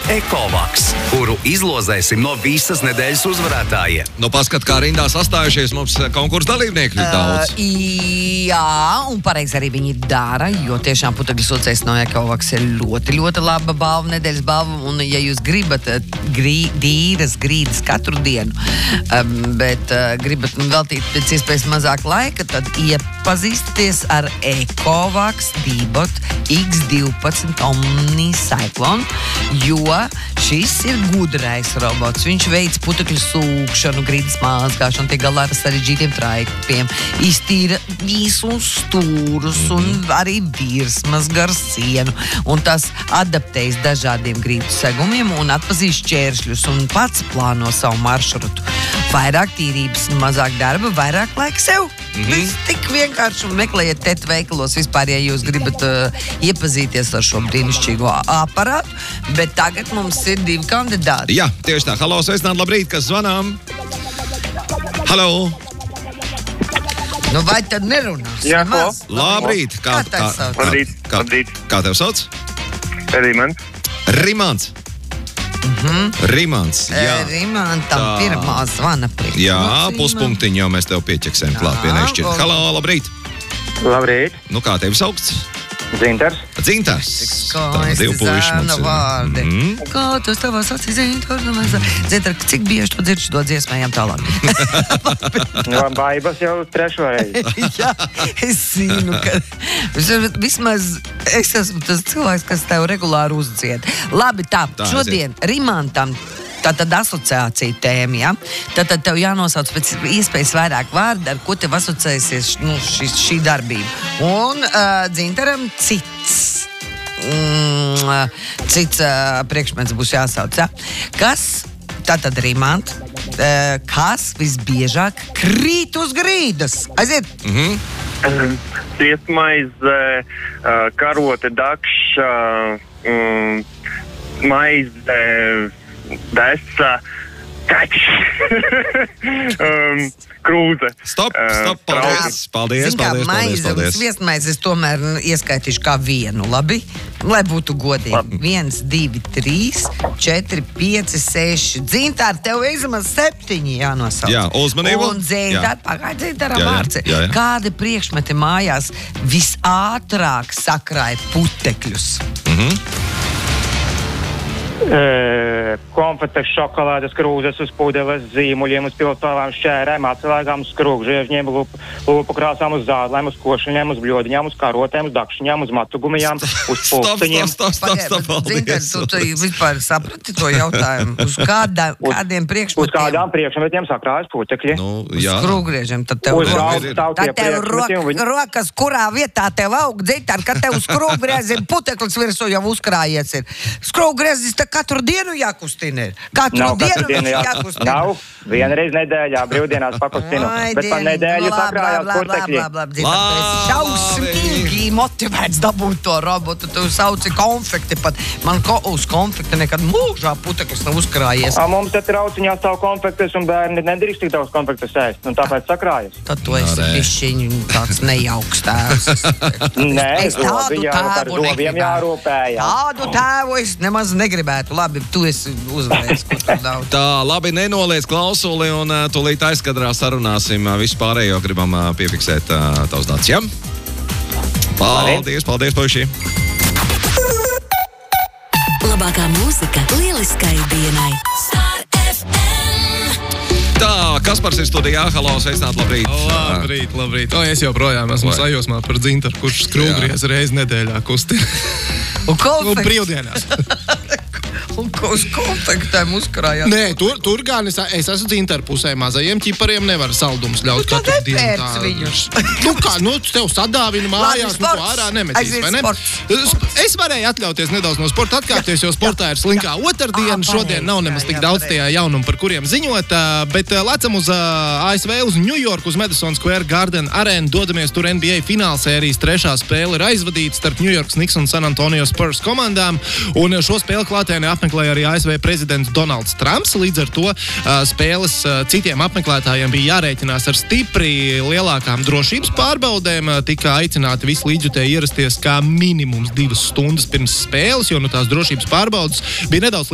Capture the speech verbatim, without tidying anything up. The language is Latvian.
Ekovaks, kuru izlozēsim no visas nedēļas uzvarētājiem. Nu, paskat, kā rindā sastājušies, mums konkursu dalībnieki ir daudz. Uh, jā, un pareizi arī viņi dara, jo tiešām putekļu sūcējs no Ekovaks ir ļoti, ļoti laba balva, nedēļas balva, un ja jūs gribat grī, dīras grīdas katru dienu, um, bet uh, gribat veltīt pēc iespējas mazāk laika, tad iepazīsties ar Ekovaks Dibot X divpadsmit Omni Cyclone, jo šis ir gudrais robots. Viņš veic putekļu sūkšanu, grīdas mazgāšanu, tiek galā ar sarežģītiem traipiem, iztīra visus stūrus un arī virsmas gar sienu. Un tas adaptējas dažādiem grīdu segumiem un atpazīs šķēršļus un pats plāno savu maršrutu. Vairāk tīrības, mazāk darba, vairāk laika sev. Mm-hmm. Tas tik vienkārši, un meklējiet tetu veikalos vispār, ja jūs gribat uh, iepazīties ar šo brīnišķīgo aparātu. Bet tagad mums ir divi kandidāti. Jā, tieši tā. Halo, sveicināt, labrīt, kas zvanām? Halo! Nu, vai tad nerunās? Jā, ko? Labrīt! Kā tev sauc? Labrīt, kā, labrīt. Kā tev sauc? Rimants. Rimants. Mhm. Rimants, jā. Rimantam Tā. pirmā zvana priekš. Jā, puspunktiņu jau mēs tev pieķeksējam klāt pie nešķirt. Halo, labrīt! Labrīt. Nu, kā tevi saukts? Dzintars. Dzintars. Skaisti zēna vārdi. Mm. Kā tas tavās acīs Dzintars? Dzintar, cik bieži tu dzirdi šo dziesmējām tālāk? No baibas jau trešo reizi. Jā, es zinu, ka vismaz es esmu tas cilvēks, kas tev regulāri uzdzied. Labi, tā, Tā, šodien Rimantam tātad asociācija tēma, ja? Tātad tev jānosauc pēc iespējas vairāk vārdu, ar ko tev asociēsies nu, šī, šī darbība. Un uh, Dzintaram cits, mm, cits uh, priekšmets būs jāsauc, ja? Kas, tātad Rimant, uh, kas visbiežāk krīt uz grīdas? Aiziet! Mhm. Cietmaize, karote, dakša, um, maize, desa, kaķis, um, krūze. Stop, stop, paldies, paldies, Zin kā, paldies, paldies, maize un paldies. sviestmaizes tomēr ieskaitīšu kā vienu, labi? Lai būtu godīgi. Labi. Viens, divi, trīs, četri, pieci, seši. Dzintāri, tev izmaz septiņi jānosauc. Jā, uzmanību. Un Dzintāri, pagaid, Dzintāram Jā, jā, vārds. jā, jā. Kādi priekšmeti mājās visātrāk sakrāja putekļus? Mhm. E, konfetes, šokolādes, krūzes uz pudeles, zīmuļiem, uz pilstāvām, šķērēm, atslēgām, uz skrūgžiežņiem, lupu, lupu krāsām, uz zādlēm, uz košiņiem, uz bļodiņām, uz karotēm, uz dakšiņām, uz matugumijām, uz Stop, pulksteņiem. stop, stop, stop, stop, Dzintāri, paldies. tu, tu vispār saprati to jautājumu? Uz kādā, kādiem Uz priekšmetiem? kādām priekšmetiem sakrājas putekļi? Nu, Uz jā. skrūgriežiem, tad tev Uz ir- galda stāv tie Tad tev priekšmeti, un rok, viņi... rokas, kurā vietā tev aug, Dzintāri, kad tev skrūvgriezim puteklis virsū jau uzkrājies ir. Skrūvgriezis te katru dienu jākustina ir. Katru Nav dienu katru dienu viņš jā... jākustina. Nav, vienreiz nedēļā, brīvdienās pakustinu. Bet pa nedēļu sakrājās putekļi. Tu esi šausmīgi motivēts dabūt to robotu. Tu sauci konfekti pat. Man ko, uz konfekti nekad mūžā puteklis nav uzkrājies. A, mums te trauciņā stāv konfektes, un bērni nedrīkst tik daudz konfektes ēst, un tāpēc sakrājas. Tad tu esi Nē. bišķiņ tāds nejauks tēvs. Nē, Es tādu zobi, jā, par tēvu zobiem negribētu. jārūpējās. Tādu tēvu es nemaz negribētu. Labi, tu esi uzvarējis, ko tu daudz. Tā, labi, nenoliec klausuli un uh, tūlīt aizkadrā sarunāsim uh, visu pārējo, gribam uh, piefiksēt uh, tavs dats, ja? Paldies, paldies, puiši! Labākā mūzika lieliskai dienai. Star F M. Tā, Kaspars ir studijā, halo, sveicināt, labrīt! Labrīt, labrīt. O, es joprojām esmu Vai? sajūsmā par Dzintaru, kurš skrūgries reizi nedēļā kustina. Un Un konfekti. brīvdienās. Un ko uz konfektēm uzkrājāt? Nē, tur, tur gan es, es esmu Dzintaru pusē. Mazajiem ķipariem nevar saldumus ļaut Nu, tad katru dienu. nepērc viņus. Nu kā, nu tev sadāvina mājās, nu sports. ko ārā nemetīs, Aiziet vai ne? sports. Es varēju atļauties nedaudz no sporta atkāpties, jo sportā ir slinkā otrdiena. Ā, Šodien nav pareizi, nemaz jā, tik jā, daudz pareizi. tajā jaunumu, par kuriem ziņot, ā, bet ā, lecam uz ā, A S V, uz New York, uz Madison Square Garden arēnu, dodamies tur N B A finālsērijas trešā spēle ir aizvadīta starp New York Knicks un San Antonio Spurs komandām, un šo spēli klātienē apmeklēja arī A S V prezidents Donalds Trumps. Līdz ar to uh, spēles uh, citiem apmeklētājiem bija jārēķinās ar stipri lielākām drošības pārbaudēm. Uh, tika aicināti visi līdzjutēji ierasties kā minimums divas stundas pirms spēles, jo nu, tās drošības pārbaudes bija nedaudz